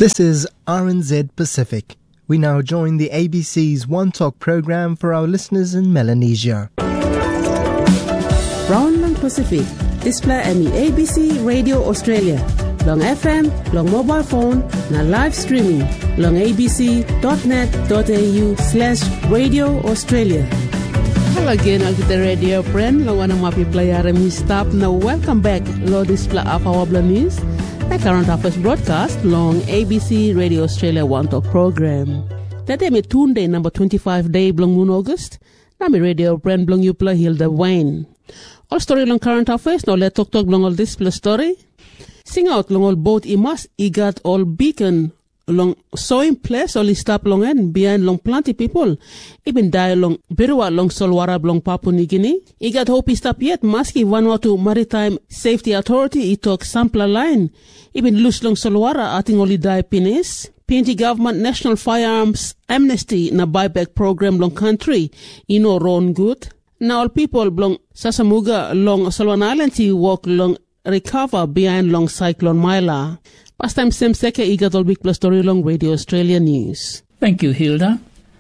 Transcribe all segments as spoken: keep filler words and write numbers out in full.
This is R N Z Pacific. We now join the A B C's One Talk program for our listeners in Melanesia. Round long Pacific, display M E A B C Radio Australia. Long F M, long mobile phone, na live streaming. Long abc.net.au slash Radio Australia. Hello again, I'll get the radio friend. Long one of my people are me stop. Now welcome back. Lord display of our news. The current affairs broadcast long A B C Radio Australia One Talk program. Today me Tuesday number twenty-five day blong moon August. Now me radio friend blong you play Hilda Wayne. All story long current affairs. Now let's talk talk long all this plus story. Sing out long all boat imas igat all beacon long sewing place all stop long and behind long plenty people. Even die long Birwa long Solwara long Papua New Guinea. Igat hope stop yet maski Vanuatu Maritime Safety Authority it talk sampler line. Even loose long Solwara ating only die pinis. P N G government National Firearms Amnesty na buyback program long country. Ino ron good. Now all people long Sasamuga long Solwan Island to walk long recover behind long cyclone Mila. Past time same second igat all big plus story long Radio Australia News. Thank you, Hilda.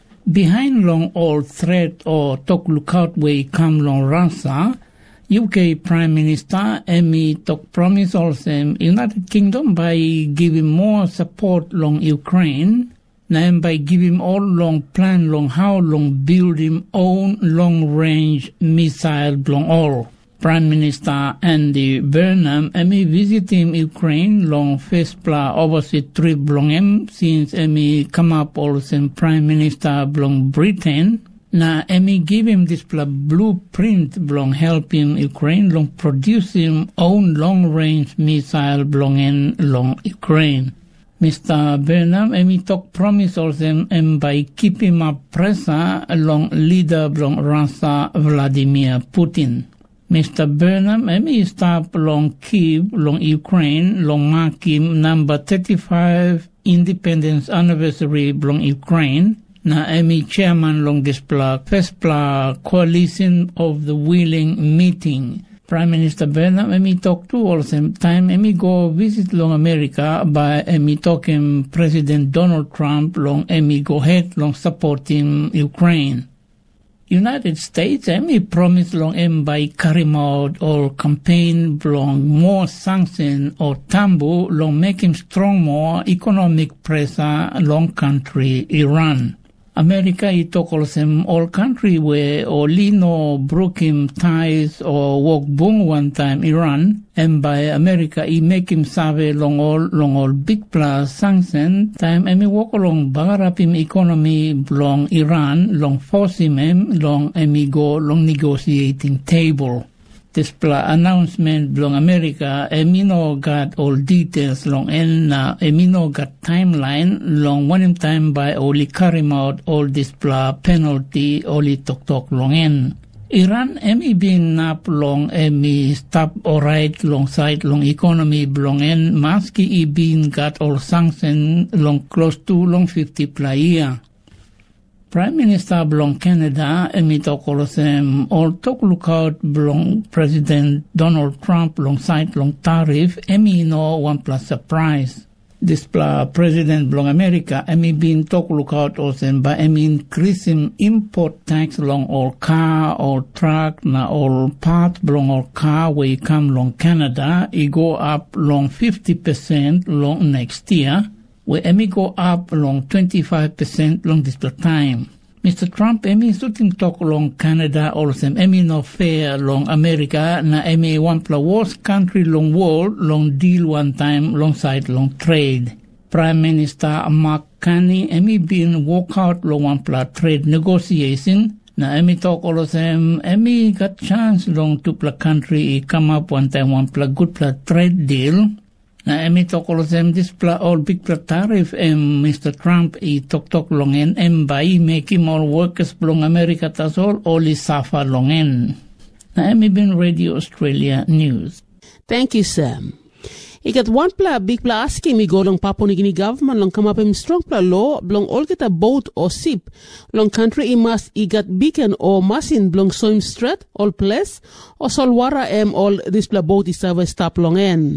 Behind long all threat or talk lookout way come long Rasa, U K Prime Minister Amy talk promise also United Kingdom by giving more support long Ukraine, and by giving all long plan long how long build him own long range missile long all. Prime Minister Andy Burnham Amy visiting Ukraine long first pla overseas trip long em since Amy come up also Prime Minister long Britain. Na Amy give him this pla blueprint long helping Ukraine long producing own long range missile long in long Ukraine. Mister Burnham Amy talk promise also and by keeping up pressure along leader long Russia Vladimir Putin. Mister Burnham, Amy stop long Kyiv, long Ukraine, long marking number thirty-five independence anniversary long Ukraine. Na Amy chairman long display first pla coalition of the willing meeting. Prime Minister Burnham, Amy talk to all same time. Amy go visit long America by Amy talking President Donald Trump long Amy go ahead long supporting Ukraine. United States, Amy promised long em by carrying out or campaign long more sanction or tambu long making strong more economic pressure long country Iran. America it talk also all country where or lino broken ties or walk boom one time Iran and by America it make him save long all long all big plus sanction time Amy walk along bagarapim economy long Iran long force him long Amy go long negotiating table. This pla announcement long America Amy no got all details long and uh, Amy no got timeline long one time by only carry out all this pla penalty only talk talk long end. Iran Amy been up long Amy stop alright long side long economy long end maski e been got all sanction long close to long fifty pla year. Prime Minister belong Canada, Amy talk also all talk lookout belong President Donald Trump alongside long tariff, Amy no one plus surprise. This pla President belong America, Amy been talk lookout also by Amy increasing import tax long all car or truck na all part belong all car where come long Canada, it go up long fifty percent long next year. Where Amy go up along twenty-five percent long this time. Mister Trump, Amy shooting talk along Canada also. Amy no fair long America. Na Amy one pla worst country long world long deal one time long side long trade. Prime Minister Mark Carney, Amy been walk out long one pla trade negotiation. Na Amy talk also. Amy got chance long to pla country come up one time one pla good pla trade deal. Na Amy talk all of them this pla all big pla tariff and Mister Trump he talk talk long en and by making all workers belong America tas all only suffer long en. Na Amy been Radio Australia News. Thank you, Sam. I got one pla big pla asking me go long Papua New Guinea government long come up in strong pla law long all get a boat or ship long country I must I got beacon or masin belong so straight all place or solwara em all this pla boat is ever stop long en.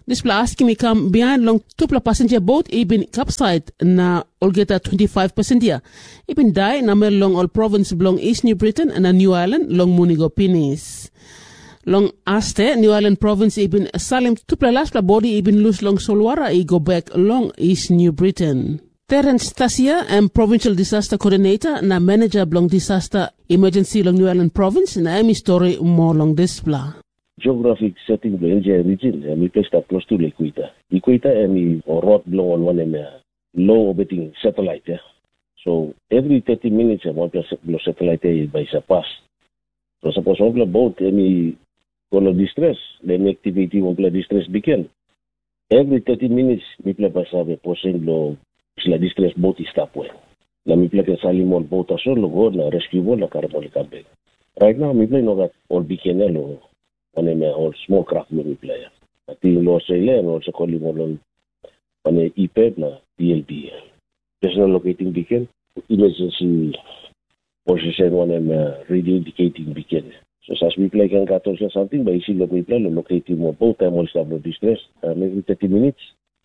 This plastic may come behind long tupla passenger boat ibin capsized na olgeta twenty-five percent ya. Ibin die na mer long all province belong East New Britain and a New Ireland long munigo pinis. Long aste New Ireland province ibin salim tupla last body ibin loose long Solwara i go back long East New Britain. Terence Tasia and Provincial Disaster Coordinator na Manager belong Disaster Emergency long New Ireland province na emi story more long displa. Geographic setting of the N J region, and we placed up close to the equator. Equator and we rod blow on one and uh, low orbiting satellite. Yeah? So every thirty minutes, I want to blow satellite by surpass. So suppose one boat, any call of distress, then activity one play distress begin. Every thirty minutes, we play by survey, posting blow, la distress boat is stop well. Now we play a salimon boat as well, go na rescue boat, la carabolic campaign. Right now, we play no that all beacon or on a or small craft we play. I think in Australia and also calling on on a E P E B na P L B. Personal locating beacon, emergency position one and uh, radio indicating beacon. So as we play can got also something, but you see we play locating more both time also have no distress. Uh, maybe thirty minutes.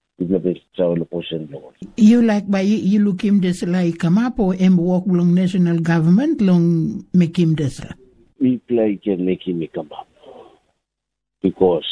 You like by you look him this like come up or em work long national government long make him this. We play can make him come up because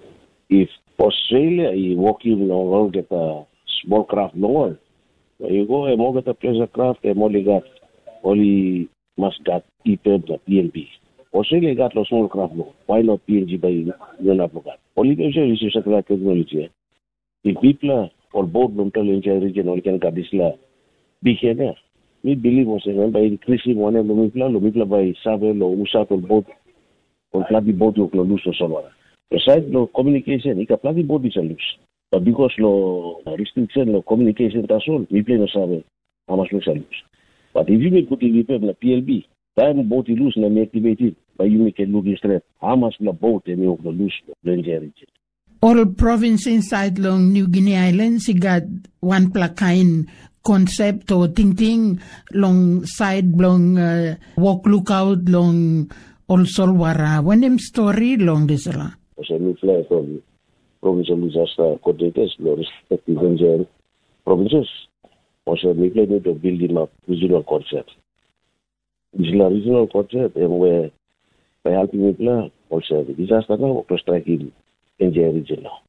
if Australia is working on get a small craft long, you go and more get a pleasure craft and only got only must got E P E B P N B. Australia got a small craft long. Why not P N G by Yonaplogat? Only is a satellite technology. If people or both mental injury region or can get this la behavior, we believe was by increasing one of the people, the people by Savel or Usat or both or Platy boat or loose or so on. Besides no communication, it can Platy boat is a loose. But because no restriction, no communication, that's all, we play no Savel, how much looks a loose. But if you make good in the P L B, time boat is loose and may activate it, but you make a look straight, how much the boat and you the loose the injury region. All province inside long New Guinea Islands, he got one kind concept or thinking long side long uh, walk lookout long all Solwara. When them story long this la. So we fly from provincial disaster coordinators, the respective N J provinces. Also we play need to build him up regional concept. This is a regional concept and where by helping people also the disaster now to strike him. N J region now.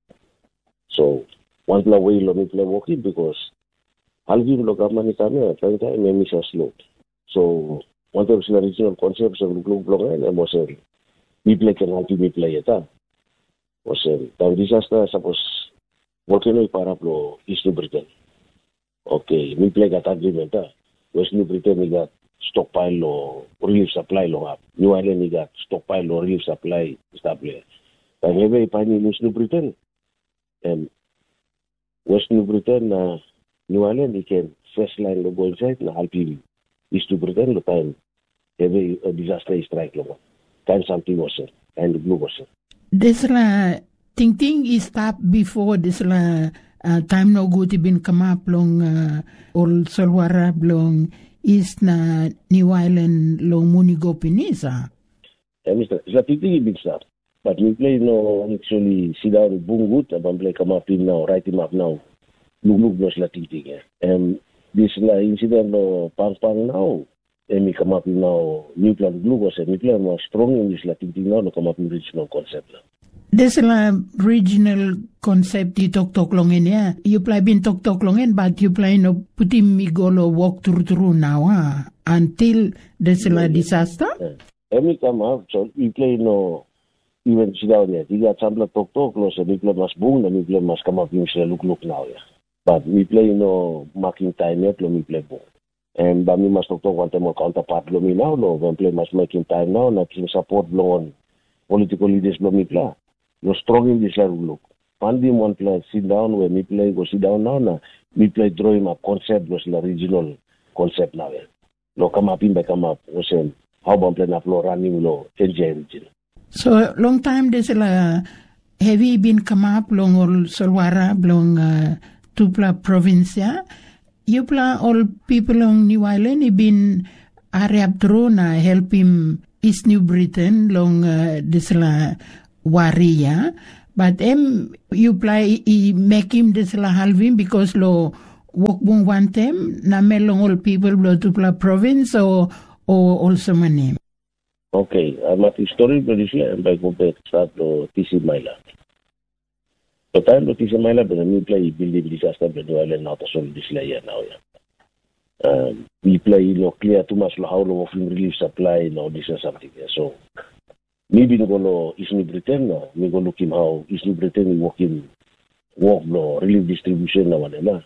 So once the way lo play working because I'll give the government time time time may miss a slow. So one of the regional concepts of the group long and was a we play can help me play it. Was a the disaster suppose working with Paraplo East New Britain. Okay, we play got agreement. West New Britain we got stockpile or relief supply long up. New Ireland we got stockpile or relief supply established. But maybe if I need East New Britain and West New Britain, uh, New Ireland, you can first line go inside and help you. East New Britain, the time every a disaster is strike long. Time something was it and the blue was it. This la thinking is stopped before this la uh, time no good been come up long uh, all Solwara long East na New Ireland long Munigo Penisa. Yeah, Mister It's a thinking been stopped. But we play no actually sit down with boom good and play come up him now, write him up now. Look look no slating. And this la incident no pang pang now. And we come up in now new plan blue was and we play more strong in this slating now no come up in regional concept. This la regional concept you talk talk long in yeah. You play been talk talk long in but you play no put him me go lo walk through through now ah until this la disaster. Yeah. And we come up so we play no even sit down there. You got some talk talk close and we play must boom and we play must come up in look look now yeah. But we play no marking time yet we play boom. And but we must talk talk one time more counterpart lo me now no when play must making time now not support lo on political leaders lo me play. You're strong in this look. Find him one play sit down when we play go sit down now na we play draw him a concept was the regional concept now yeah. Lo come up in by come up was how about play na floor running lo N J region. So long time this la heavy been come up long all Solwara long uh, Tupla provincia. You pla all people on New Ireland he been Arab drona help him East New Britain long uh, this la Waria. But em you play i make him this la halvin because lo work bung one time na melong all people blow to la province or or also my name. Okay, I'm at story but this year I'm by go back start to T C Maila. So time to T C Maila but we play building disaster but do island now to solve this year now yeah. Um, we play lo clear too much lo how lo of relief supply now this is something yeah. So maybe no go East New Britain no we go look him how East New Britain we work in work no relief distribution now and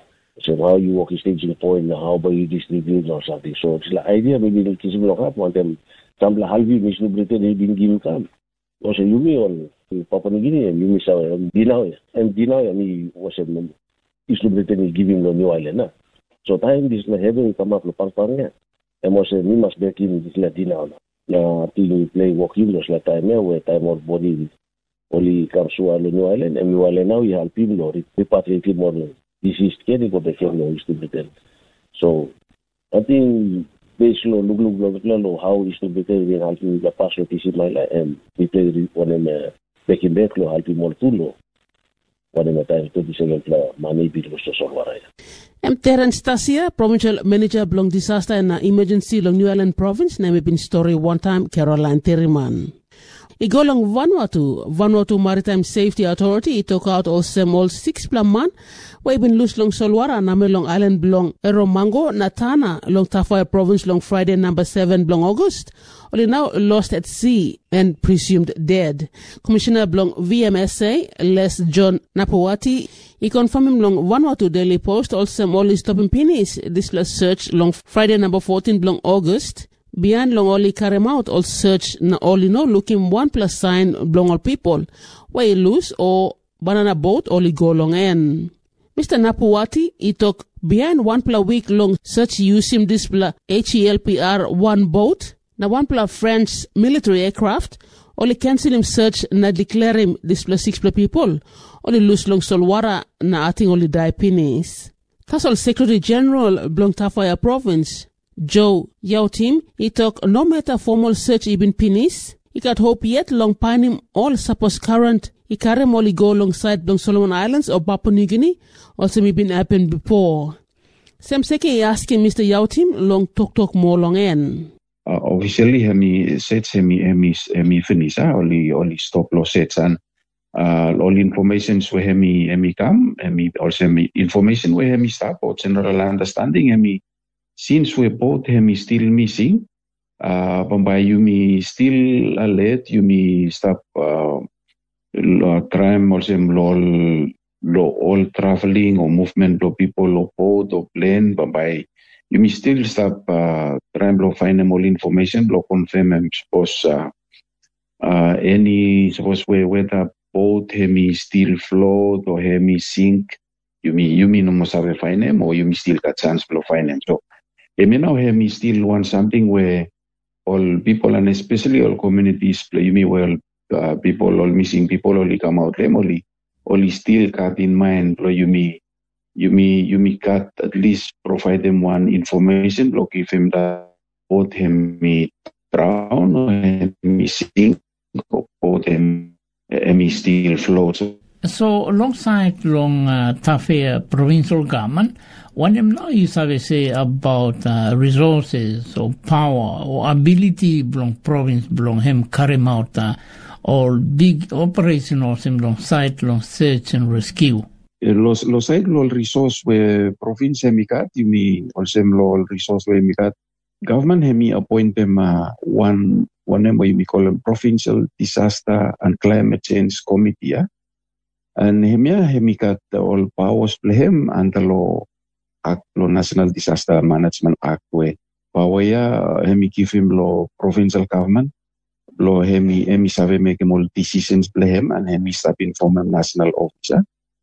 so how you work staging point now how about you distribute or something so it's like idea maybe the kids will have want them some la halvi East New Britain they didn't give come also you me on Papua New Guinea and you miss out Dinao and Dinao and he was a East New Britain giving the new island na. So time this la having come up lo pang yeah and was a me must back in this la Dinao na ting play walking los la time where time or body only comes to a new island and we now you help him lo repatriate him on this is getting go back no East Britain so I think based lo look look lo how East Britain will help him the pass lo T C Maila and we play one him back in back lo help him more too lo one him time to this la money bit lo so warai. I'm Terence Tasia, Provincial Manager Blong Disaster and Emergency Long New Island Province. Name been story one time, Caroline Terriman. Igo long Vanuatu, Vanuatu Maritime Safety Authority, it took out all sem all six plan man, where been loose long Solwara, Name Long Island Blong Eromango, Natana, Long Tafaya Province Long Friday number seven Blong August, only now lost at sea and presumed dead. Commissioner Blong V M S A, Les John Napawati, he confirmed him long Vanuatu Daily Post, also all is stopping pennies, this last search long Friday number fourteen Blong August, beyond long only carry out all search na only no looking one plus sign blong all people where lose or banana boat only go long en. Mister Napuwati he took behind one plus week long search use him this plus H E L P R one boat na one plus French military aircraft only cancel him search na declare him this plus six plus people only lose long Solwara na ating only die pennies. That's all Secretary General Blong Tafaya Province Joe Yautim, he took no matter formal search even pennies, he got hope yet long pine him all suppose current, he carry him only go alongside Blong Solomon Islands or Papua New Guinea, also me been happened before. Sam Seki asking Mister Yautim long talk talk more long en. Uh, officially, hemi sets hemi hemi hemi finish, ah, only only stop loss sets and uh, all informations where hemi hemi come, hemi also hemi information where hemi stop or general understanding hemi. Since we both him is still missing, uh, Bombay you me still alert, you me stop uh, crime also law law all traveling or movement of people or boat or plane, Bombay you me still stop uh, crime law find them all information, law confirm and suppose uh, uh, any suppose where whether boat him is still float or him is sink, you me you me no must have find them or you me still got chance to find them. So I mean, now we still want something where all people and especially all communities play. You mean well, uh, people all missing people only come out. Them only, only still cut in mind. You mean, you mean, you mean cut at least provide them one information. Look, if him that both him me drown or him missing, or both him him still floats. So alongside long uh, Tafea provincial government, what them now you say about uh, resources or power or ability belong province belong him carry out uh, all big operations long site long search and rescue. Los los site long resource where province hemikat you mean also long resource where hemikat government hemi appoint them uh, one one name we call them provincial disaster and climate change committee. Yeah? And hemia hemikat all powers play him and the law act law National Disaster Management Act where power ya hemi give him law provincial government law hemi hemi save make him all decisions play him and hemi step in from a national officer.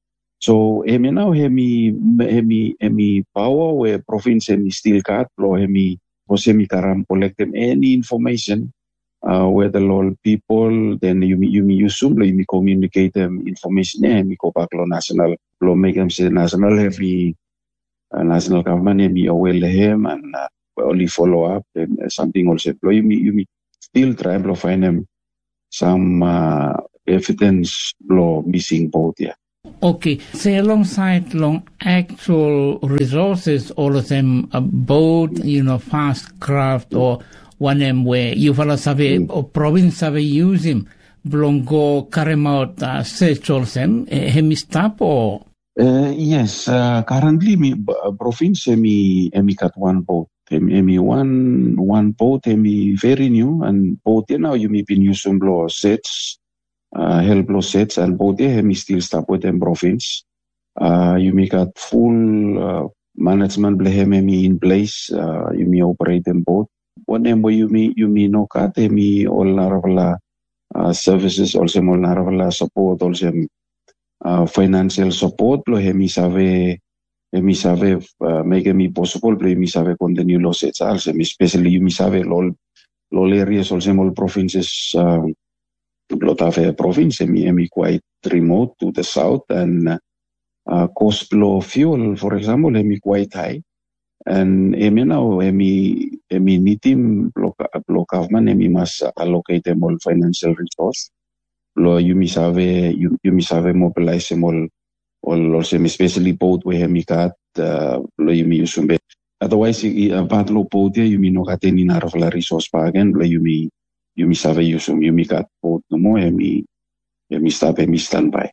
So hemi now hemi hemi hemi power where province hemi still got law hemi was hemi karam collect them any information. Uh, where the law people, then you you you assume you me communicate them information. Eh, me go back law national law make them say national heavy uh, national government. Eh, me aware him and uh, only follow up and uh, something also. You me you me still try to find them some uh, evidence lo missing boat, yeah. Okay, say alongside long actual resources, all of them a boat, you know, fast craft or one them where you follow sabe or province sabe use him, belong go carry out uh, search all them, hemi stop or? Uh, yes, uh, currently me uh, province me me got one boat. Me one one boat me very new and boat you know you me been using blow sets. Uh, help lo sets and both yeah, me still stop with them province. Uh, you make got full uh, management blehem me in place. Uh, you me operate them both. One them you me you me no cut me all naravala uh, services also all naravala support also uh, financial support lo me save me save uh, make me possible play me save continue lo sets also especially you me save lol lol areas also all provinces. Uh, Blotave province, emi, emi quite remote to the south, and uh, cost blow fuel, for example, emi quite high. And emi now, emi, emi nitim block, block government, emi must allocate them all financial resource. Blow you miss have, you, you miss have mobilize them all, all also especially boat where emi cut, uh, blow you mi usumbe. Otherwise, a bad low boat, you mi no cut any narrow resource again, blow you mi. You miss have you some you me got both no more and me me stop and me standby.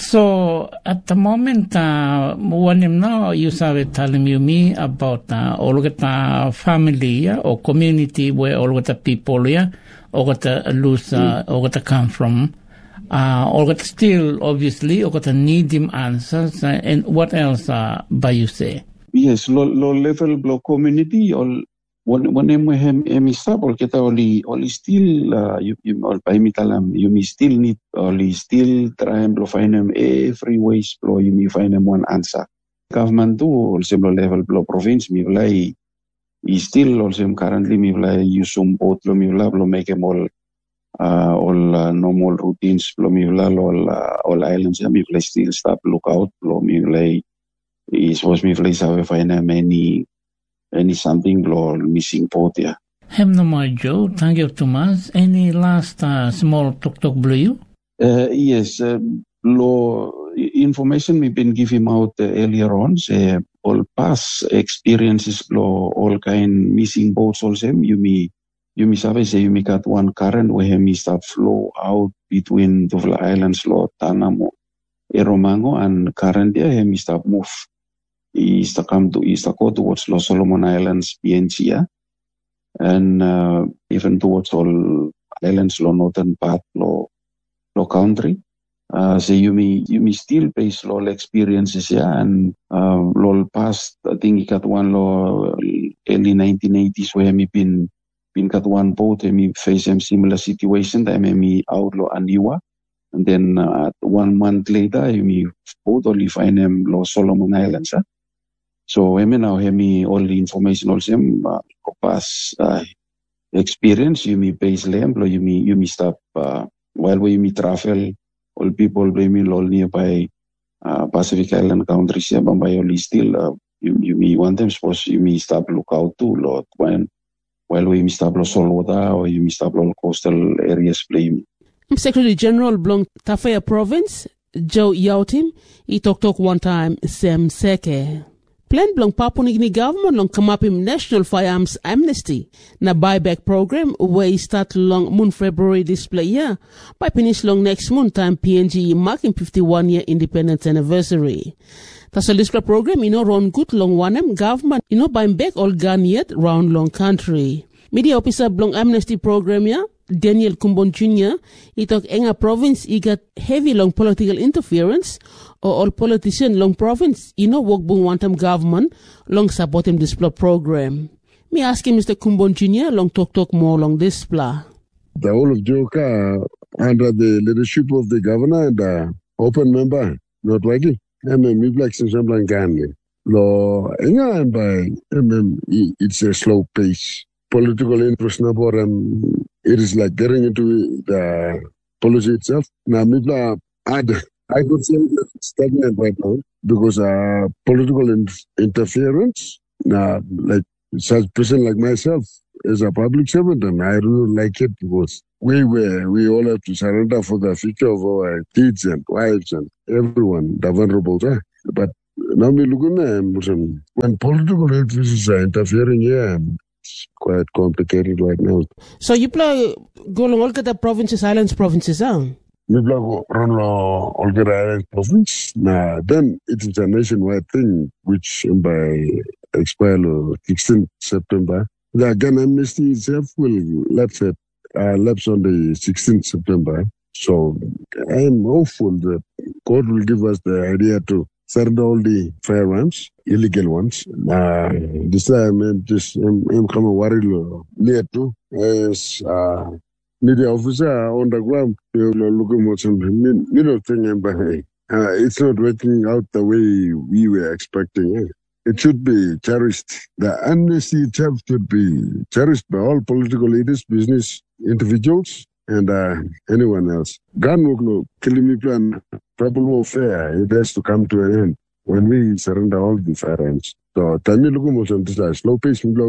So at the moment, uh, when now you started telling you me about uh, all of the family yeah, or community where all of the people yeah, all of the lose uh, all of the come from, uh, all of the still obviously all of the need him answers uh, and what else uh, by you say? Yes, low low level block community all. When when we have emi stable kita only only still uh, you you all by me talam you me still need only still try and find them every ways blow you me find them one answer. Government too also level blow province me play is still also currently me play use some boat blow me blow make them all uh, all uh, normal routines blow me blow all uh, all islands me play still stop look out blow me play is was me play how find them any. Any something blow missing boat, yeah. Hem no more, Joe. Thank you, Thomas. Any last uh, small talk talk blue you? Uh, yes, uh, blow information we've been giving out uh, earlier on. Say all past experiences blow all kind missing boats. Also, you me you me say you me got one current where me start flow out between the islands, lo Tanamo, Eromango, and current yeah me start move. Is to come to is to go towards Los Solomon Islands, P N C, yeah? And uh, even towards all islands, lo northern part, lo lo country. Uh, so you may you may still base lo experiences, yeah, and uh, lo past. I think you got one lo early nineteen eighties where me been been got one boat, and me face some similar situation. That me out lo Aniwa, and then uh, one month later, you me boat only find them lo Solomon Islands, yeah? So I mean now have me all the information also uh, past uh, experience you me base lamp you me you me stop uh, while we me travel all people blame me all nearby uh, Pacific Island countries yeah but only still uh, you you me one time suppose you me stop look out too lot when while we me stop lo Solwada or you me stop all coastal areas blame. Secretary General Blong Tafaya Province Joe Yautim he talk talk one time Sam Seke. Plan blong Papua New Guinea government long come up in National Firearms Amnesty na buyback program where start long moon February display year by finish long next month time P N G marking fifty-one year independence anniversary. That's a display program you know run good long one government you know buying back all gun yet round long country. Media officer blong Amnesty program yeah Daniel Kumbon Junior he talk enga province he got heavy long political interference or all politicians long province you know work bung one time government long support him display program. Me ask him Mister Kumbon Junior long talk talk more long display. The whole of Joka under the leadership of the governor and uh, open member not likely. I mean me like some Ganley. Lo enga and by I mean it's a slow pace. Political interest number and it is like getting into the policy itself. Now, I could say that it's stagnant right now because uh, political in- interference, uh, like such person like myself, as a public servant, and I really like it because we were, we all have to surrender for the future of our kids and wives and everyone, the vulnerable. Eh? But now we look at when political interests are interfering here, it's quite complicated right now. So you play go along all the provinces, islands, provinces, huh? We play run all the island province. Now then it is a nationwide thing, which by expire sixteenth September. The Ghana amnesty itself will lapse at uh, lapse on the sixteenth September. So I am hopeful that God will give us the idea to surrender all the firearms, illegal ones. Uh, this time I'm just I'm, I'm coming worried near to as uh, media officer on the ground. You're looking at some little thing behind. Uh, it's not working out the way we were expecting. Eh? It should be cherished. The amnesty itself should be cherished by all political leaders, business individuals, and uh, anyone else. Gun work, killing plan, tribal warfare, it has to come to an end when we surrender all the firearms. So, time you look at this slow pace, I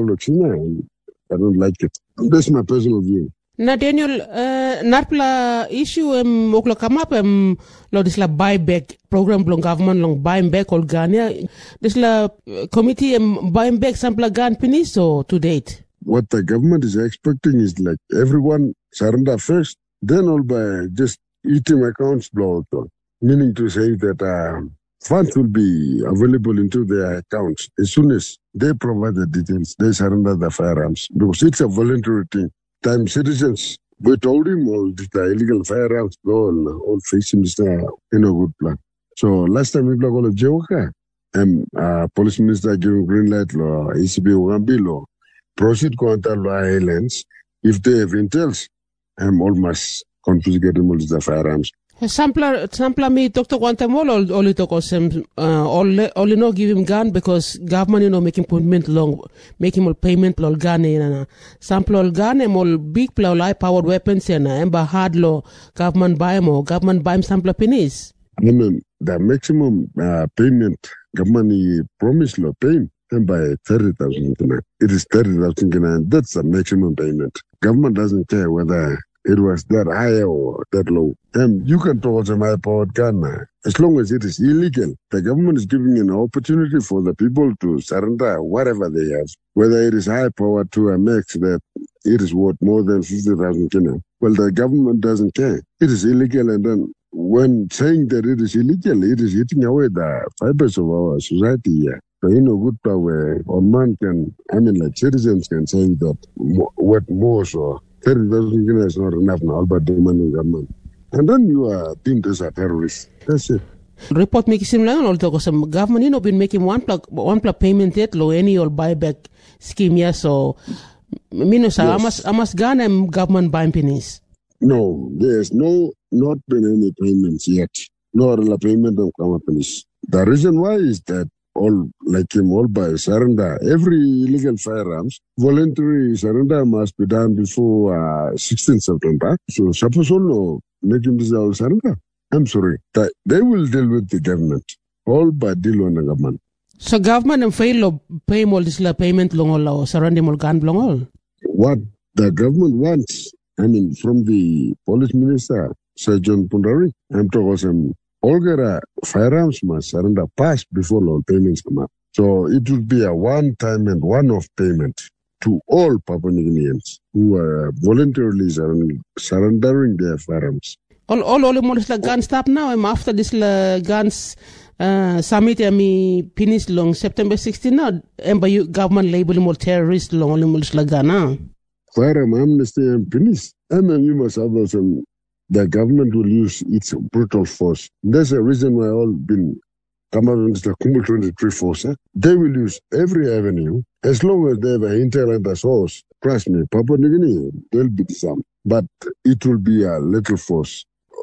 don't like it. That's my personal view. Na Daniel, uh, narpla issue um oklo come up um lo this la buyback program belong government long buying back all Ghana. This la committee um buying back sample gun piniso to date. What the government is expecting is like everyone surrender first, then all by just A T M accounts blow out. Meaning to say that uh, funds will be available into their accounts as soon as they provide the details. They surrender the firearms because it's a voluntary thing. Time citizens, we told him all the illegal firearms go and all face him is in a good plan. So last time we played all of Jewoka, and uh, police minister giving green light law, A C B Ugambi law, proceed contact law islands. If they have intels, I'm almost confiscating all the firearms. Sampler, sampler me Doctor Guantamol or only talk of some, uh, only, only no give him gun because government, you know, making payment long, making more payment lol gun, and sample gun and all big play high powered weapons and ember hard law, government buy him or government buy him sampler pennies. I mean, the maximum uh, payment government promised law paying and by thirty thousand. It is thirty thousand. That's the maximum payment. Government doesn't care whether it was that high or that low. And you can talk about high powered gun as long as it is illegal. The government is giving an opportunity for the people to surrender whatever they have, whether it is high powered to a max that it is worth more than fifty thousand Kenya. Well, the government doesn't care. It is illegal, and then when saying that it is illegal, it is eating away the fibers of our society here. So, you know, good power, or man can, I mean, like citizens can say that what more so. thirty thousand is not enough now, but demanding government. And then you are deemed as a terrorist. That's it. Report making similar also because some government, you know, been making one plug, one plug payment yet, low any or buyback scheme, yes. So, minus, yes. I must, I must gun and government buying pennies. No, there's no, not been any payments yet. No real payment of companies. The reason why is that all like him all by surrender. Every illegal firearms, voluntary surrender must be done before uh, sixteenth September. So suppose all make him dissolve surrender. I'm sorry. They will deal with the government. All by deal on the government. So government and fail to pay all this payment long or surrender more gun long all. What the government wants, I mean, from the police minister, Sir John Pundari, I'm talking some all the firearms must surrender past before all payments come up. So it would be a one-time and one-off payment to all Papua New Guineans who are voluntarily surrendering their firearms. All, all, all the guns stop now. I'm after this uh, guns uh, summit. I mean, finish long September sixteenth. Now, and by government labeling more terrorists long only more Ghana. Firearm amnesty and finish. And then you must have some. The government will use its brutal force. That's the reason why all been come out against the Kumul twenty-three force. Eh? They will use every avenue as long as they have an intel and a source. Trust me, Papua New Guinea, they'll beat some. But it will be a little force.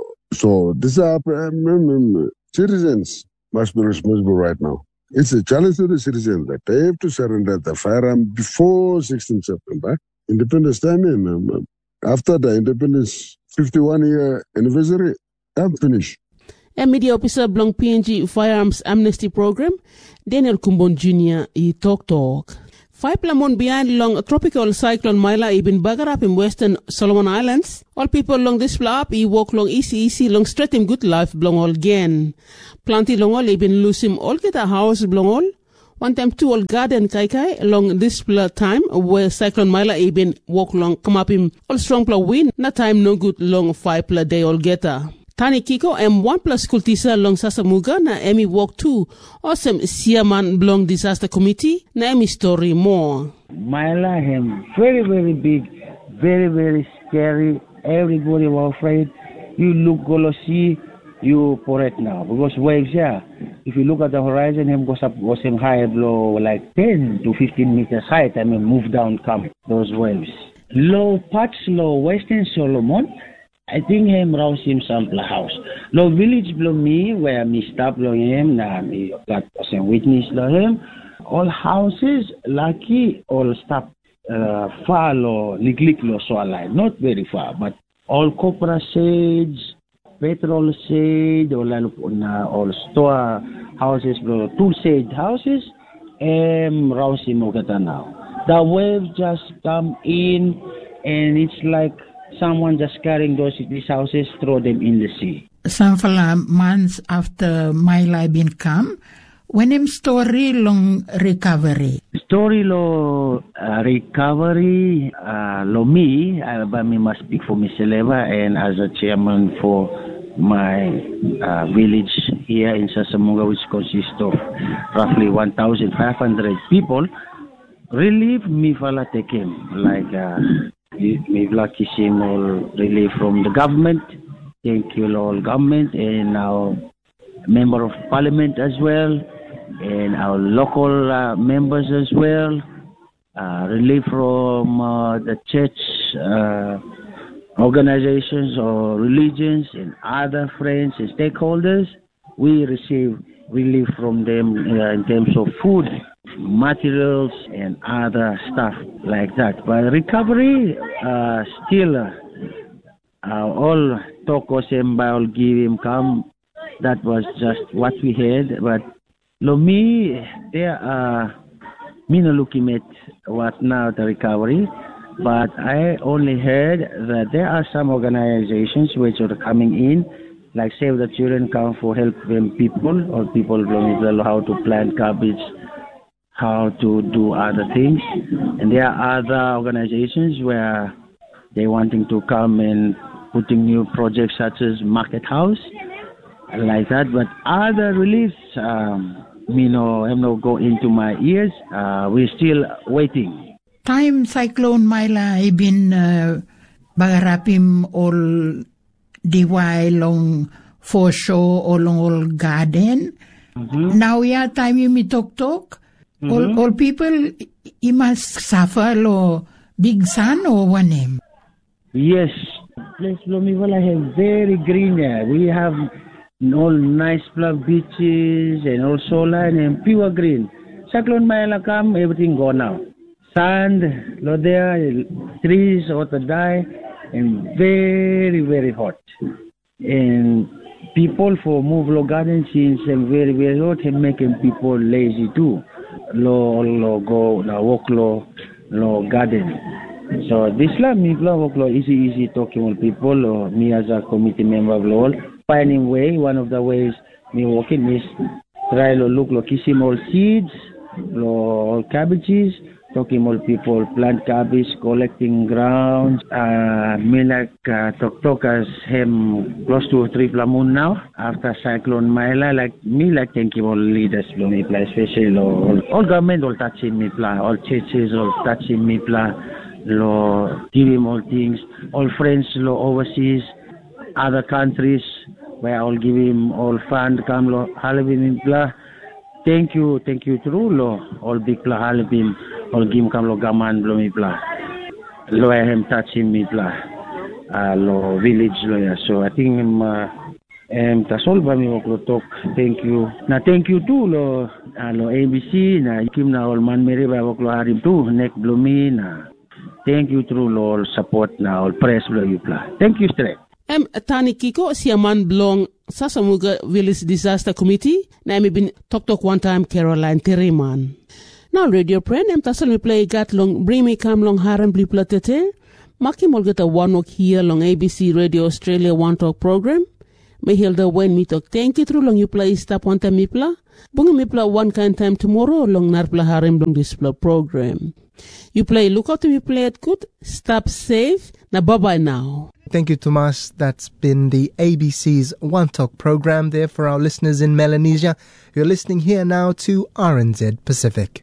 So these are um, citizens must be responsible right now. It's a challenge to the citizens that they have to surrender the firearm before sixteenth September. Independence time in um, after the independence fifty-one year anniversary, I'm finished. A media officer belong P N G Firearms Amnesty Program, Daniel Kumbon Junior He talk talk. Five lamon behind long tropical cyclone Myla ibin bagarap in Western Solomon Islands. All people along this flap, he walk long easy easy long straight him good life belong all again. Plenty long all ibin lose him all get a house belong all. One time two all garden kai kai along this time where cyclone Myla ibin walk long come up him all strong pla wind. Na time no good long five pla day all getter. Tani Kiko em one plus school teacher long Sasamuga na Emi walk two. Awesome Siaman belong disaster committee na Emi story more. Myla him very very big, very very scary. Everybody was afraid. You look go see you for it now because waves yeah. If you look at the horizon, him goes up goes him high below like ten to fifteen meters height. I mean move down come those waves. Low patch low Western Solomon. I think him rouse him sample house. Lo village below me where me stop below him na me got some witness below him. All houses lucky all stop uh, far lo liglik lo so alive. Not very far, but all copra shades, petrol shade, all uh, all store houses below two shade houses. Um rouse him ogata now. The waves just come in and it's like someone just carrying those these houses, throw them in the sea. Some months after Myla been come, when him story long recovery. Story lo uh, recovery uh, lo me, uh, but me must speak for Mister Leva and as a chairman for my uh, village here in Sasamunga, which consists of roughly one thousand five hundred people. Relief me fala take him like. Uh, We've lucky seen all relief from the government. Thank you all government and our member of parliament as well and our local uh, members as well. Uh, relief from uh, the church uh, organizations or religions and other friends and stakeholders. We receive relief from them uh, in terms of food, materials and other stuff like that. But recovery uh, still uh, uh, all talk was him by all give him come. That was just what we had. But lo me there are me no looking at what now the recovery. But I only heard that there are some organizations which are coming in, like Save the Children come for help them people or people don't know how to plant cabbage, how to do other things. And there are other organizations where they wanting to come and putting new projects such as Market House, like that. But other reliefs, um, me no, I'm not go into my ears. Uh, we're still waiting. Time Cyclone Myla I been uh, bagarapim all diway long foreshore or long all garden. Mm-hmm. Now yeah, time you me talk talk. Mm-hmm. All, all people, you must suffer lo big sun or one name. Yes, place Blomivala have very green there. We have all nice plug beaches and all solar and pure green. Cyclone Myla come, everything gone now. Sand, lo there, trees ought to die, and very very hot. And people for move lo garden scenes and very very hot and making people lazy too. Lo lo go na walk lo lo garden. So this la me lo walk lo easy easy talking with people or me as a committee member of lo finding way. One of the ways me walking is try lo look lo kissing all seeds, lo all cabbages, talking all people plant cabbage, collecting grounds. Uh, me like uh, talk talk as him close to three moon now after Cyclone Myla. Like me like thank you all leaders lo me play, especially all, all government all touching me play, all churches all touching me play, lo give him all things, all friends lo overseas, other countries where I'll give him all fund come lo halibim me play. Thank you, thank you true lo all big play halibim. All game come lo gaman blo mi pla, lo I am touching me pla, uh, lo village lo ya. So I think um, uh, um tasolba mi lo talk. Thank you. Na thank you too lo uh, lo A B C na kim na all man meri ba lo harim too nek blo mi na. Thank you true lo all support na all press blo you pla. Thank you straight. Em Tani Kiko siaman belong Sasamuga Village Disaster Committee. Na mi bin talk talk one time Caroline Terriman. Now radio friend, em tasal mi play gat long bring me come long haram bli platete. Maki molgeta one walk here long A B C Radio Australia One Talk program. Me hilda when me talk thank you through long you play stop one time mipla. Bunga mipla one kind time tomorrow long narpla haram long display program. You play look out to me play it good. Stop safe. Now bye bye now. Thank you, Tomas. That's been the A B C's One Talk program there for our listeners in Melanesia. You're listening here now to R N Z Pacific.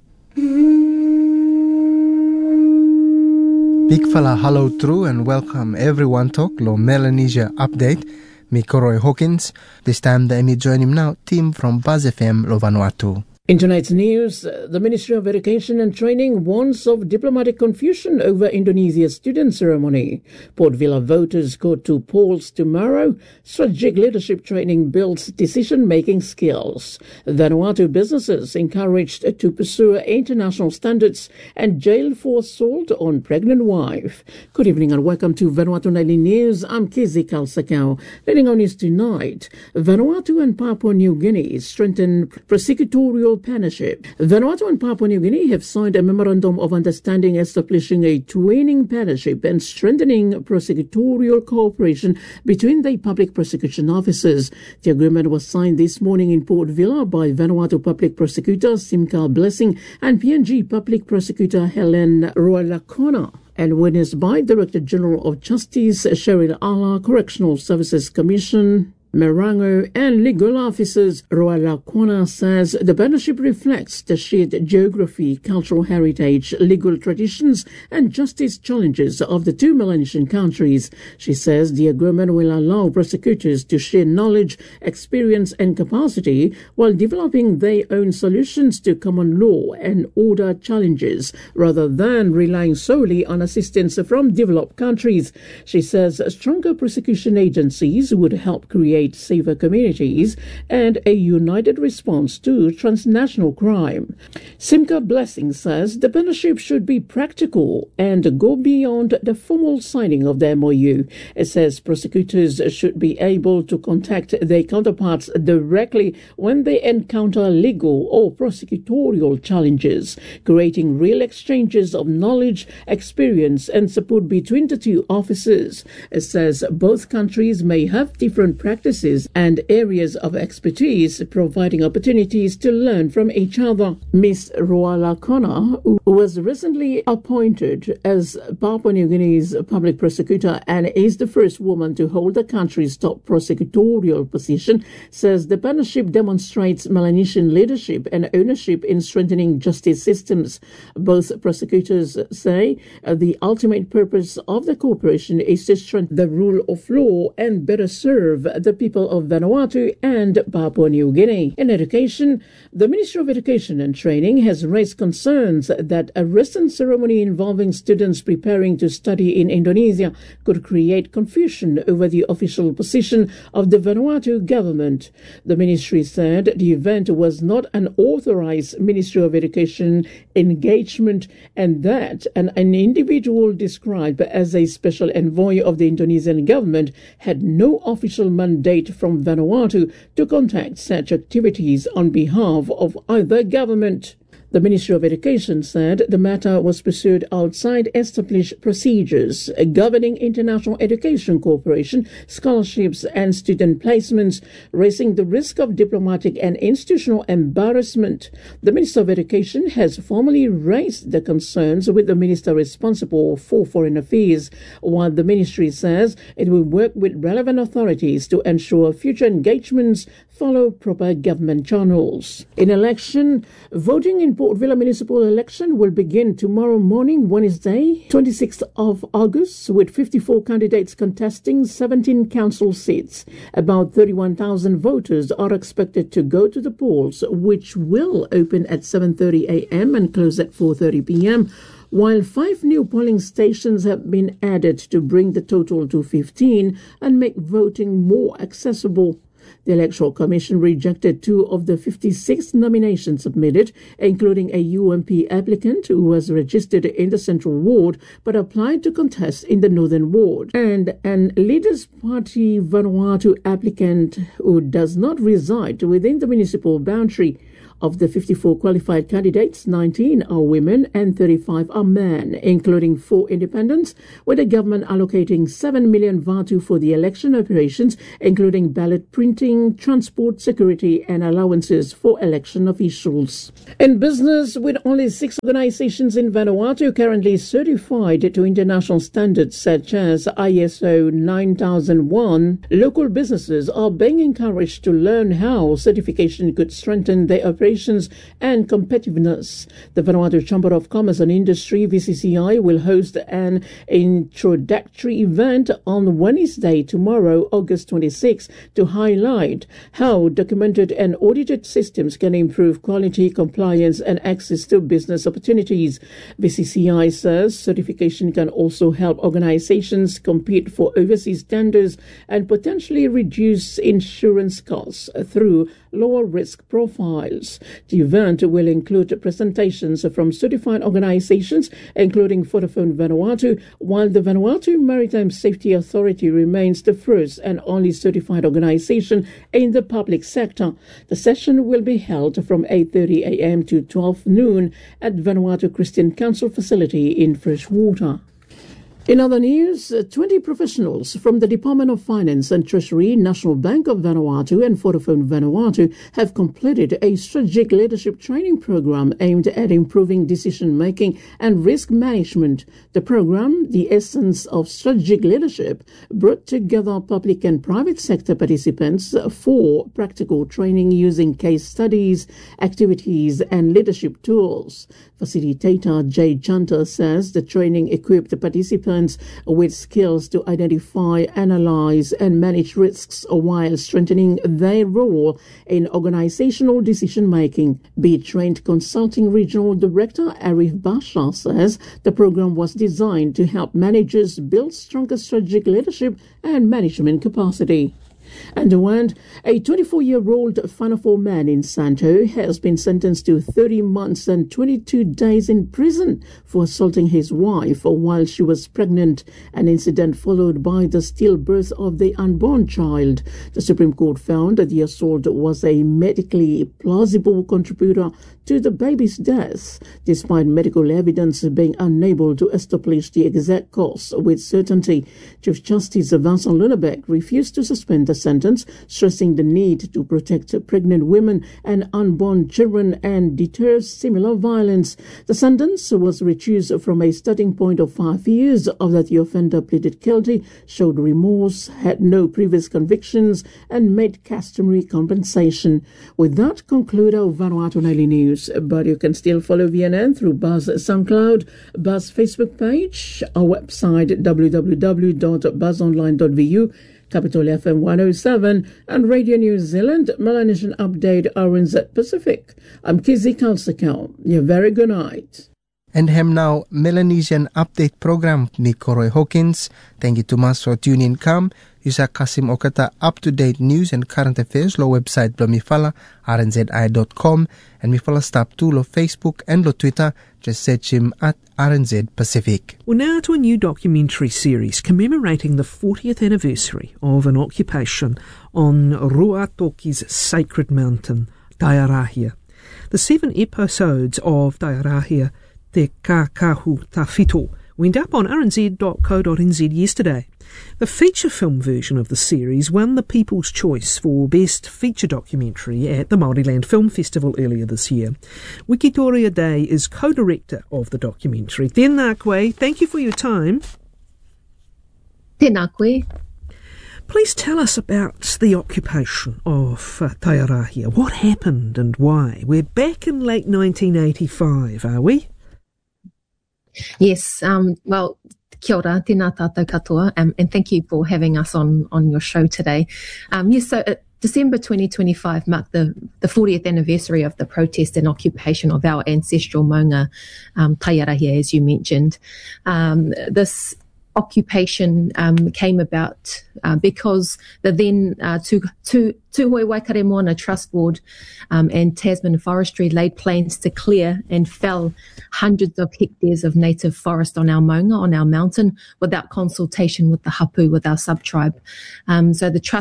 Big fella hello through and welcome everyone talk lo Melanesia update. Me Koroy Hawkins. This time the Emmy join him now, team from Buzz F M lo Vanuatu. In tonight's news, the Ministry of Education and Training warns of diplomatic confusion over Indonesia's student ceremony. Port Vila voters go to polls tomorrow. Strategic leadership training builds decision-making skills. Vanuatu businesses encouraged to pursue international standards and jail for assault on pregnant wife. Good evening and welcome to Vanuatu Nightly News. I'm Kizzy Kalsakau. Leading on news tonight, Vanuatu and Papua New Guinea strengthen prosecutorial partnership. Vanuatu and Papua New Guinea have signed a memorandum of understanding establishing a twinning partnership and strengthening prosecutorial cooperation between the public prosecution officers. The agreement was signed this morning in Port Vila by Vanuatu Public Prosecutor Simka Blessing and P N G Public Prosecutor Helen Rualakona, and witnessed by Director General of Justice Cheryl Ala, Correctional Services Commission Marango, and legal officers. Rualakona says the partnership reflects the shared geography, cultural heritage, legal traditions, and justice challenges of the two Melanesian countries. She says the agreement will allow prosecutors to share knowledge, experience, and capacity while developing their own solutions to common law and order challenges, rather than relying solely on assistance from developed countries. She says stronger prosecution agencies would help create safer communities and a united response to transnational crime. Simka Blessing says the partnership should be practical and go beyond the formal signing of the M O U. It says prosecutors should be able to contact their counterparts directly when they encounter legal or prosecutorial challenges, creating real exchanges of knowledge, experience, and support between the two officers. It says both countries may have different practices and areas of expertise, providing opportunities to learn from each other. Miss Rualakona, who was recently appointed as Papua New Guinea's public prosecutor and is the first woman to hold the country's top prosecutorial position, says the partnership demonstrates Melanesian leadership and ownership in strengthening justice systems. Both prosecutors say uh, the ultimate purpose of the cooperation is to strengthen the rule of law and better serve the people of Vanuatu and Papua New Guinea. In education, the Ministry of Education and Training has raised concerns that a recent ceremony involving students preparing to study in Indonesia could create confusion over the official position of the Vanuatu government. The ministry said the event was not an authorized Ministry of Education engagement and that an, an individual described as a special envoy of the Indonesian government had no official mandate from Vanuatu to conduct such activities on behalf of either government. The Ministry of Education said the matter was pursued outside established procedures governing international education cooperation, scholarships, and student placements, raising the risk of diplomatic and institutional embarrassment. The Minister of Education has formally raised the concerns with the Minister responsible for Foreign Affairs, while the Ministry says it will work with relevant authorities to ensure future engagements follow proper government channels. In election, voting in Port Vila municipal election will begin tomorrow morning, Wednesday, twenty-sixth of August, with fifty-four candidates contesting seventeen council seats. About thirty-one thousand voters are expected to go to the polls, which will open at seven thirty a.m. and close at four thirty p.m., while five new polling stations have been added to bring the total to fifteen and make voting more accessible. The Electoral Commission rejected two of the fifty-six nominations submitted, including a U M P applicant who was registered in the Central Ward but applied to contest in the Northern Ward, and an Leaders Party Vanuatu applicant who does not reside within the municipal boundary. Of the fifty-four qualified candidates, nineteen are women and thirty-five are men, including four independents, with the government allocating seven million vatu for the election operations, including ballot printing, transport, security, and allowances for election officials. In business, with only six organizations in Vanuatu currently certified to international standards such as I S O nine thousand one, local businesses are being encouraged to learn how certification could strengthen their operations and competitiveness. The Vanuatu Chamber of Commerce and Industry, V C C I, will host an introductory event on Wednesday, tomorrow, August twenty-sixth, to highlight how documented and audited systems can improve quality, compliance, and access to business opportunities. V C C I says certification can also help organizations compete for overseas tenders and potentially reduce insurance costs through lower risk profiles. The event will include presentations from certified organizations, including Vodafone Vanuatu, while the Vanuatu Maritime Safety Authority remains the first and only certified organization in the public sector. The session will be held from eight thirty a.m. to twelve noon at Vanuatu Christian Council facility in Freshwater. In other news, twenty professionals from the Department of Finance and Treasury, National Bank of Vanuatu and Vodafone Vanuatu have completed a strategic leadership training program aimed at improving decision-making and risk management. The program, The Essence of Strategic Leadership, brought together public and private sector participants for practical training using case studies, activities, and leadership tools. Facilitator Jay Chanta says the training equipped the participants with skills to identify, analyze, and manage risks while strengthening their role in organizational decision-making. Be Trained Consulting Regional Director Arif Basha says the program was designed to help managers build stronger strategic leadership and management capacity. And one, a twenty-four-year-old Whanafo man in Santo has been sentenced to thirty months and twenty-two days in prison for assaulting his wife while she was pregnant, an incident followed by the stillbirth of the unborn child. The Supreme Court found that the assault was a medically plausible contributor to the baby's death, despite medical evidence being unable to establish the exact cause with certainty. Chief Justice Vincent Lunabek refused to suspend the sentence, stressing the need to protect pregnant women and unborn children and deter similar violence. The sentence was reduced from a starting point of five years of that the offender pleaded guilty, showed remorse, had no previous convictions, and made customary compensation. With that, conclude our Vanuatu Nightly News. But you can still follow V N N through Buzz SoundCloud, Buzz Facebook page, our website w w w dot buzz online dot v u, Capital F M one oh seven, and Radio New Zealand, Melanesian Update, R N Z Pacific. I'm Kizzy Kalsakau. You very good night. And hem now Melanesian Update program ni Koroi Hawkins. Thank you to mas for tuning in. Come. Yusa Kasim Okata up-to-date news and current affairs lo website lo mifala r n z i dot com and mifala stop to lo Facebook and lo Twitter. Just search him at R N Z Pacific. Well, now to a new documentary series commemorating the fortieth anniversary of an occupation on Ruatoki's sacred mountain, Taiarahia. The seven episodes of Taiarahia Te Kākahu Tawhito went up on r n z dot co dot n z yesterday. The feature film version of the series won the People's Choice for Best Feature Documentary at the Māoriland Film Festival earlier this year. Wikitoria Day is co-director of the documentary. Tēnā koe, thank you for your time. Tēnā koe. Please tell us about the occupation of uh, Taiarahia. What happened and why? We're back in late nineteen eighty-five, are we? Yes, um, well, kia ora, tēnā tātou katoa, um, and thank you for having us on, on your show today. Um, yes, so uh, December twenty twenty-five marked the, the fortieth anniversary of the protest and occupation of our ancestral maunga, um, Taiarahia, as you mentioned. Um, this occupation um, came about uh, because the then uh, Tūhoe Waikare Moana Trust Board um, and Tasman Forestry laid plans to clear and fell hundreds of hectares of native forest on our maunga, on our mountain, without consultation with the hapu, with our sub-tribe. Um, so the trust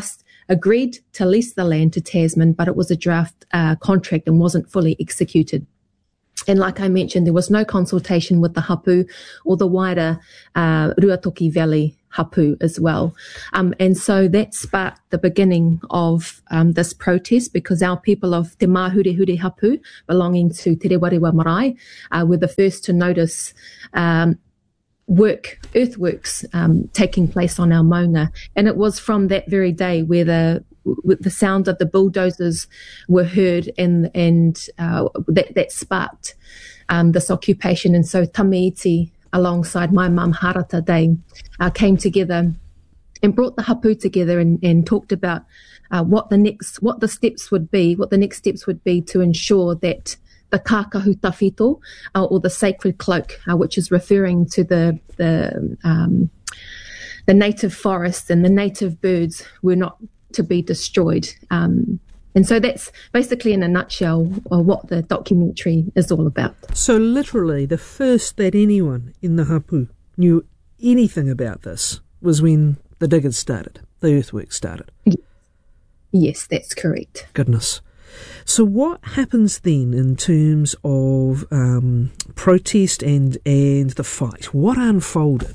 agreed to lease the land to Tasman, but it was a draft uh, contract and wasn't fully executed. And like I mentioned, there was no consultation with the hapu or the wider uh, Ruatoki Valley hapu as well. Um, and so that sparked the beginning of um, this protest, because our people of Te Mahurehure hapu, belonging to Te Rewarewa Marae, uh, were the first to notice um, work, earthworks um, taking place on our maunga. And it was from that very day where the the sound of the bulldozers were heard, and and uh, that, that sparked um, this occupation. And so Tamiiti, alongside my mum Harata Day, uh, came together and brought the hapu together and, and talked about uh, what the next, what the steps would be, what the next steps would be to ensure that the kākahu tawhito, uh, or the sacred cloak, uh, which is referring to the the um, the native forests and the native birds, were not to be destroyed. Um, and so that's basically in a nutshell what the documentary is all about. So literally the first that anyone in the hapu knew anything about this was when the diggers started, the earthworks started. Yes, that's correct. Goodness. So what happens then in terms of um, protest and, and the fight? What unfolded?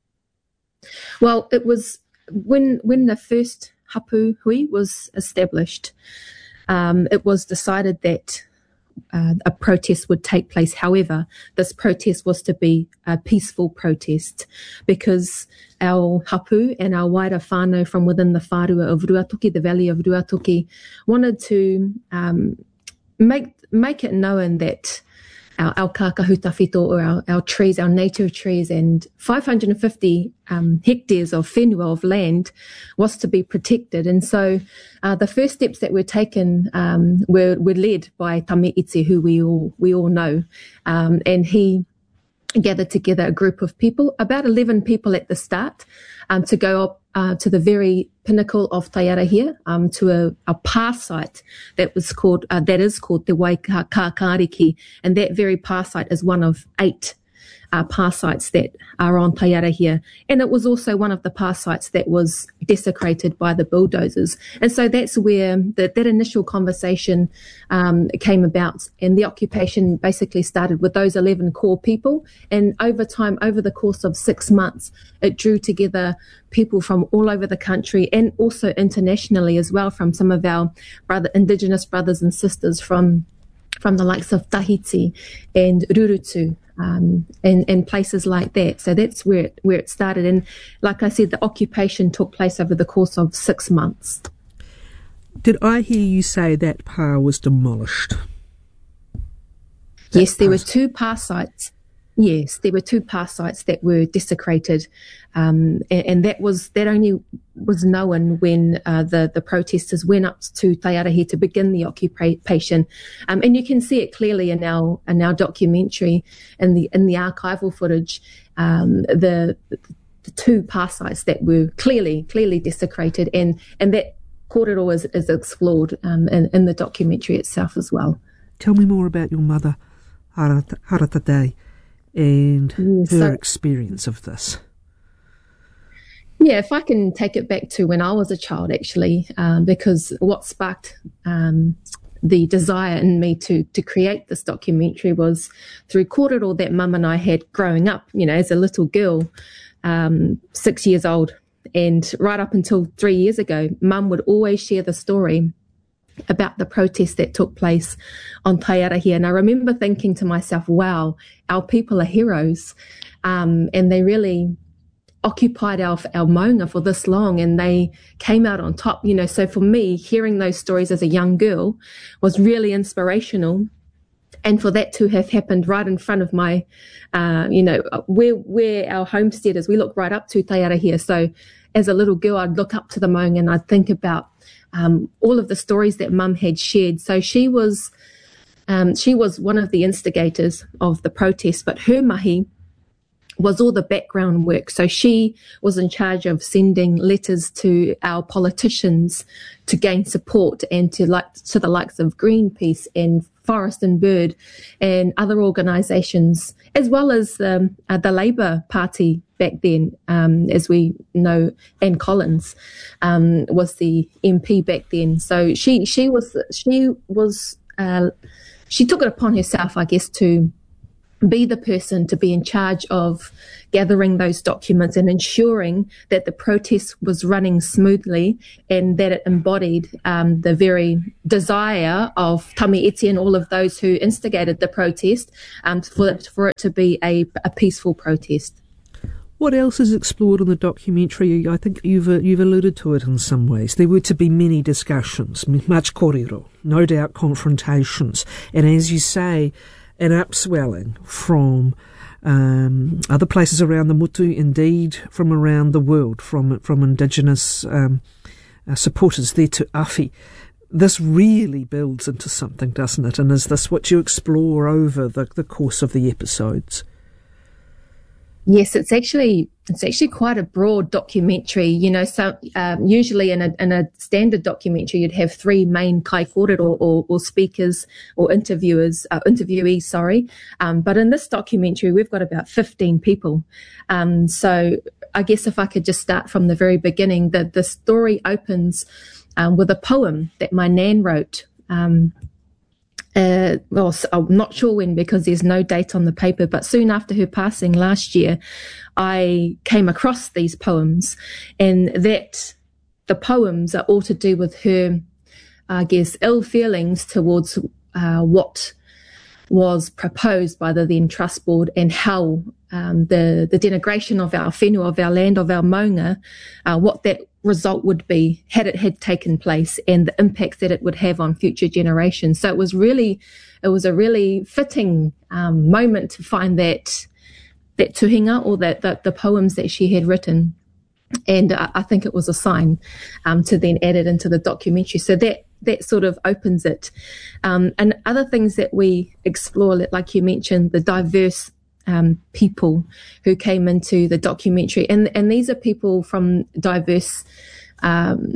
Well, it was when when the first hapu hui was established, um, it was decided that uh, a protest would take place. However, this protest was to be a peaceful protest, because our hapu and our wider whānau from within the whārua of Ruatoki, the valley of Ruatoki, wanted to um, make make it known that our, our kākahu tawhito, or our, our trees, our native trees, and five hundred fifty um, hectares of whenua of land was to be protected. And so uh, the first steps that were taken um, were, were led by Tamiiti, who we all we all know, um, and he gathered together a group of people, about eleven people at the start, um, to go up uh, to the very pinnacle of Taiarahia, um, to a, a pā site that was called, uh, that is called Te Waikākāriki, and that very pā site is one of eight uh, pā sites that are on Taiarahia, and it was also one of the pā sites that was desecrated by the bulldozers. And so that's where the, that initial conversation um, came about, and the occupation basically started with those eleven core people, and over time, over the course of six months, it drew together people from all over the country and also internationally as well, from some of our brother, Indigenous brothers and sisters from from the likes of Tahiti and Rurutu, um, and, and places like that. So that's where it, where it started. And like I said, the occupation took place over the course of six months. Did I hear you say that pā was demolished? Yes, there were two pā sites. Yes, there were two pā sites that were desecrated, um, and, and that was that only was known when uh, the the protesters went up to Taiarahia to begin the occupation, um, and you can see it clearly in our in our documentary, in the in the archival footage, um, the the two pā sites that were clearly clearly desecrated, and and that korero is, is explored um, in, in the documentary itself as well. Tell me more about your mother, Harata, Harata Day, and yes, her so, experience of this. Yeah, if I can take it back to when I was a child, actually, um, because what sparked um, the desire in me to to create this documentary was through korero that Mum and I had growing up, you know, as a little girl, um, six years old. And right up until three years ago, Mum would always share the story about the protest that took place on Taiarahia. And I remember thinking to myself, wow, our people are heroes. Um, and they really occupied our, our maunga for this long, and they came out on top. You know, so for me, hearing those stories as a young girl was really inspirational. And for that to have happened right in front of my, uh, you know, where, where our homestead is, we look right up to Taiarahia. So as a little girl, I'd look up to the maunga and I'd think about um, all of the stories that Mum had shared. So she was, um, she was one of the instigators of the protest, but her mahi was all the background work. So she was in charge of sending letters to our politicians to gain support, and to like to the likes of Greenpeace and Forest and Bird and other organisations, as well as um, uh, the Labour Party back then, um, as we know. Anne Collins um, was the M P back then. So she she was she was uh, she took it upon herself, I guess, to be the person to be in charge of gathering those documents and ensuring that the protest was running smoothly and that it embodied um, the very desire of Tami Iti and all of those who instigated the protest um, for, it, for it to be a, a peaceful protest. What else is explored in the documentary? I think you've uh, you've alluded to it in some ways. There were to be many discussions, much kōrero, no doubt confrontations, and as you say, an upswelling from um, other places around the Mutu, indeed from around the world, from from indigenous um, uh, supporters there to Awhi. This really builds into something, doesn't it? And is this what you explore over the, the course of the episodes? Yes, it's actually it's actually quite a broad documentary. You know, so um, usually in a in a standard documentary, you'd have three main kai kōrero or, or, or speakers or interviewers, uh, interviewees. Sorry, um, but in this documentary, we've got about fifteen people. Um, so I guess if I could just start from the very beginning, the the story opens um, with a poem that my nan wrote. Um, Uh, well, I'm not sure when because there's no date on the paper, but soon after her passing last year, I came across these poems, and that the poems are all to do with her, I guess, ill feelings towards uh, what was proposed by the then Trust Board and how um, the, the denigration of our whenua, of our land, of our maunga, uh, what that result would be had it had taken place and the impact that it would have on future generations. So it was really, it was a really fitting um, moment to find that that tuhinga or that, that the poems that she had written. And I, I think it was a sign um, to then add it into the documentary. So that that sort of opens it. Um, and other things that we explore, like you mentioned, the diverse um, people who came into the documentary. And, and these are people from diverse, um,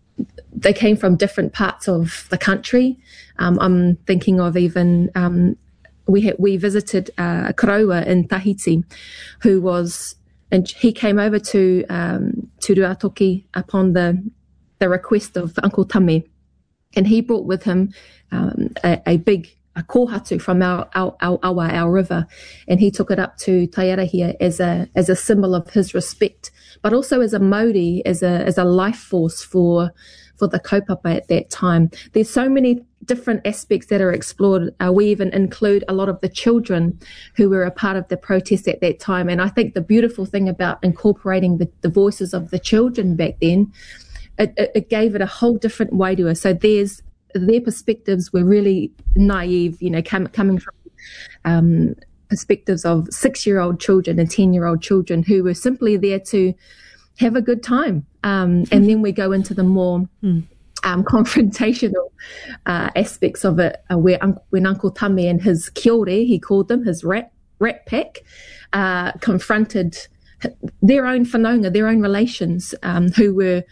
they came from different parts of the country. Um, I'm thinking of even, um, we had, we visited uh, a Karaua in Tahiti who was, and he came over to um, to Ruatoki upon the the request of Uncle Tame, and he brought with him um, a, a big a kōhatu from our our, our our our river, and he took it up to Taiarahia as a as a symbol of his respect, but also as a mauri, as a as a life force for for the kaupapa at that time. There's so many different aspects that are explored. Uh, we even include a lot of the children who were a part of the protest at that time. And I think the beautiful thing about incorporating the, the voices of the children back then, it, it, it gave it a whole different way to us. So there's their perspectives were really naive, you know, com- coming from um, perspectives of six-year-old children and ten-year-old children who were simply there to have a good time. Um, and then we go into the more mm. um, confrontational uh, aspects of it, uh, where um, when Uncle Tame and his kiore, he called them, his rat, rat pack, uh, confronted their own whanaunga, their own relations, um, who were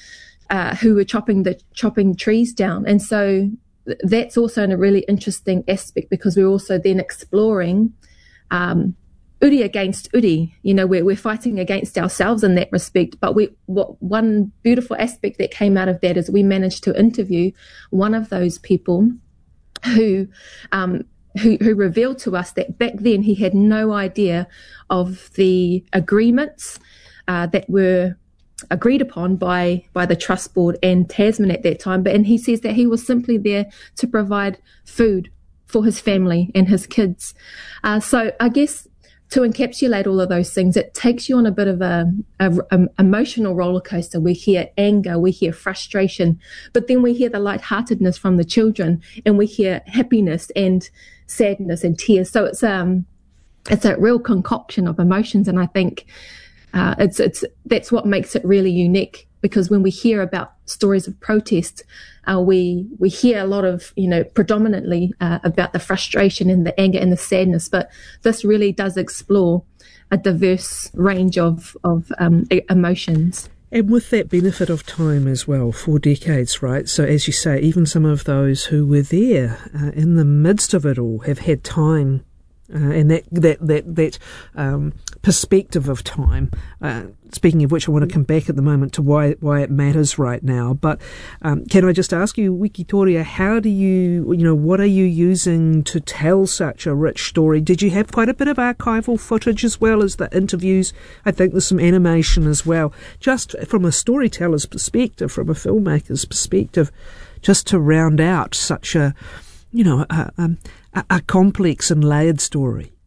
uh, who were chopping the chopping trees down. And so th- that's also a really interesting aspect, because we're also then exploring um, uri against uri. You know, we're, we're fighting against ourselves in that respect. But we, what one beautiful aspect that came out of that is we managed to interview one of those people who, um, who, who revealed to us that back then he had no idea of the agreements uh, that were agreed upon by, by the Trust Board and Tasman at that time. But, and he says that he was simply there to provide food for his family and his kids. Uh, so I guess, to encapsulate all of those things, it takes you on a bit of a, a, a emotional roller coaster. We hear anger, we hear frustration, but then we hear the lightheartedness from the children, and we hear happiness and sadness and tears. So it's um it's a real concoction of emotions, and I think uh, it's it's that's what makes it really unique. Because when we hear about stories of protest, uh, we we hear a lot of, you know, predominantly uh, about the frustration and the anger and the sadness. But this really does explore a diverse range of, of um, emotions. And with that benefit of time as well, four decades, right? So as you say, even some of those who were there uh, in the midst of it all have had time Uh, and that that that that um, perspective of time. Uh, speaking of which, I want to come back at the moment to why why it matters right now. But um, can I just ask you, Wikitoria, how do you you know what are you using to tell such a rich story? Did you have quite a bit of archival footage as well as the interviews? I think there's some animation as well. Just from a storyteller's perspective, from a filmmaker's perspective, just to round out such a you know a, a, a complex and layered story.